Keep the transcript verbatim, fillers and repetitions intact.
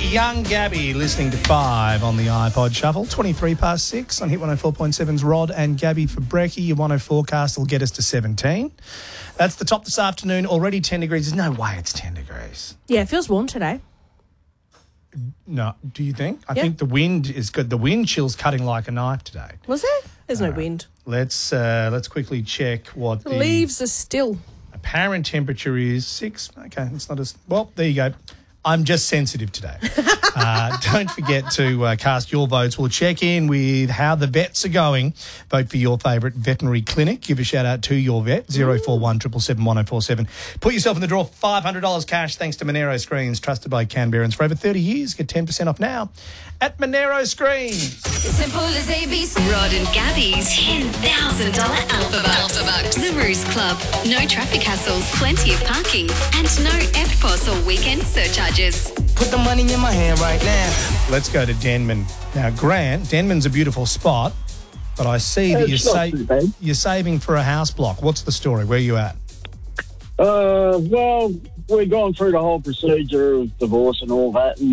Young Gabby listening to Five on the iPod Shuffle. twenty-three past six on Hit one oh four point seven's Rod and Gabby for Brekkie. Your one oh forecast will get us to seventeen. That's the top this afternoon. Already ten degrees. There's no way it's ten degrees. Yeah, it feels warm today. No, do you think? I Yeah. think the wind is good. The wind chill's cutting like a knife today. Was there? There's no wind. Let's uh, let's quickly check what The the leaves are still. apparent temperature is. Six. Okay, it's not as well. There you go. I'm just sensitive today. uh, don't forget to uh, cast your votes. We'll check in with how the vets are going. Vote for your favourite veterinary clinic. Give a shout out to your vet, zero four one seven seven one oh four seven. Put yourself in the draw, five hundred dollars cash thanks to Monero Screens, trusted by Canberrans for over thirty years. Get ten percent off now at Monero Screens. Simple as A B C. Rod and Gabby's ten thousand dollars Alpha Bucks. Alpha Bucks. The Ruse Club. No traffic hassles, plenty of parking, and no E P T P O S or weekend surcharges. Put the money in my hand right now. Let's go to Denman. Now, Grant, Denman's a beautiful spot, but I see that you're, It's not sa- too bad. you're saving for a house block. What's the story? Where are you at? Uh, well, we're going through the whole procedure of divorce and all that, and